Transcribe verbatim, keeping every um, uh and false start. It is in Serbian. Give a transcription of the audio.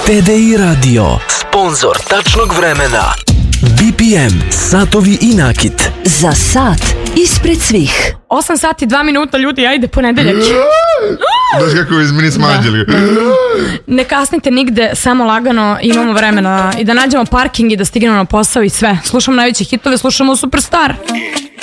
T D I Radio, sponzor tačnog vremena. B P M, satovi i nakit. Za sat ispred svih. osam sati, dva minuta, ljudi, ajde, ponedeljak. Daš kako iz mini smađali. Ne kasnite nigde, samo lagano, imamo vremena i da nađemo parking i da stignemo na posao i sve. Slušamo najveće hitove, slušamo Superstar.